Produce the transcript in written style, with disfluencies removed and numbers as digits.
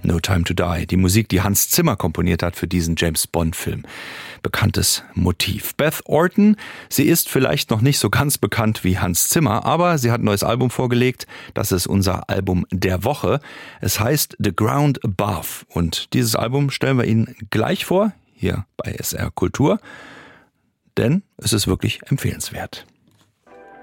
No Time to Die. Die Musik, die Hans Zimmer komponiert hat für diesen James-Bond-Film. Bekanntes Motiv. Beth Orton, sie ist vielleicht noch nicht so ganz bekannt wie Hans Zimmer, aber sie hat ein neues Album vorgelegt. Das ist unser Album der Woche. Es heißt The Ground Above. Und dieses Album stellen wir Ihnen gleich vor, hier bei SR Kultur. Denn es ist wirklich empfehlenswert.